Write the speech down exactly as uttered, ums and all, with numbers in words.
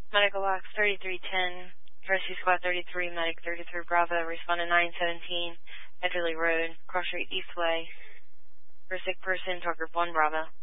Medical box thirty-three ten, Rescue Squad thirty-three, Medic thirty-three Bravo, respond to nine seventeen, Edgerly Road, Cross Street Eastway. For a sick person, talk group one Bravo.